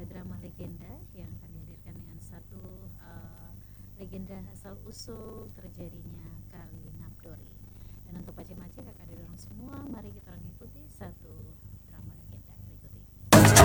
drama legenda yang akan dihadirkan dengan satu legenda asal usul terjadinya Kali Napdori. Dan untuk Pacemaci akan